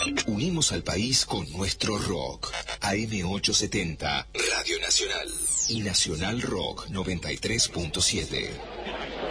Unimos al país con nuestro rock. AM870, Radio Nacional. Y Nacional Rock 93.7.